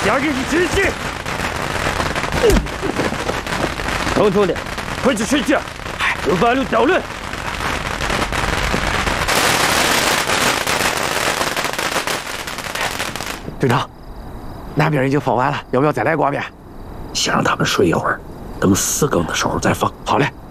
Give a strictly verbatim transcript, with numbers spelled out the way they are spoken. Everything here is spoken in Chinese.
第二个是直击。统统的，快去睡觉，有八路捣乱。 队长，南边已经放完了，要不要再来光面？ 先让他们睡一会儿，等四更的时候再放。 好嘞。